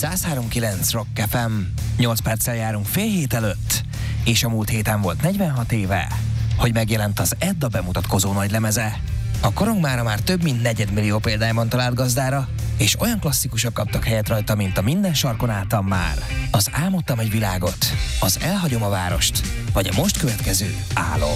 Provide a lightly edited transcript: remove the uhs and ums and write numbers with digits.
103.9 Rock FM. 8 perccel járunk fél hét előtt, és a múlt héten volt 46 éve, hogy megjelent az Edda bemutatkozó nagylemeze. A korong már több mint 4 millió példányban talált gazdára, és olyan klasszikusok kaptak helyet rajta, mint a Minden sarkon álltam már, az Álmodtam egy világot, az Elhagyom a várost, vagy a most következő Álom.